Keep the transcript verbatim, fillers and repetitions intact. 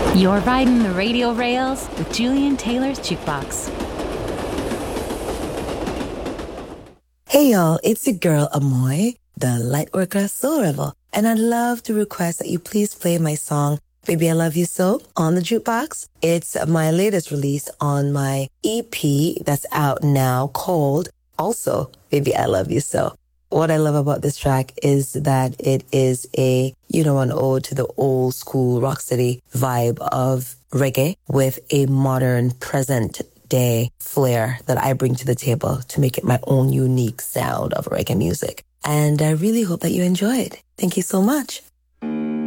You're riding the radio rails with Julian Taylor's Jukebox. Hey y'all, it's your girl Amoy, the Lightworker Soul Rebel, and I'd love to request that you please play my song Baby I Love You So on the Jukebox. It's my latest release on my E P that's out now called also Baby I Love You So. What I love about this track is that it is a, you know, an ode to the old school rocksteady vibe of reggae with a modern present day flair that I bring to the table to make it my own unique sound of reggae music. And I really hope that you enjoy it. Thank you so much.